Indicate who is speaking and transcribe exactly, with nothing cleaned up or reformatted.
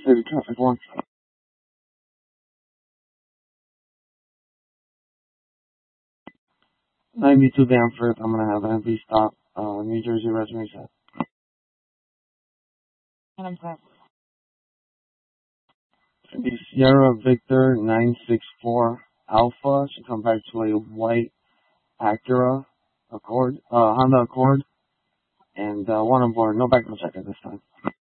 Speaker 1: City traffic one. ninety-two Danforth, I'm gonna have M V stop, uh, New Jersey reservation.
Speaker 2: And I'm sorry.
Speaker 1: The Sierra Victor nine six four Alpha should come back to a white Acura Accord, uh, Honda Accord, and uh, one on board. No background check at this time.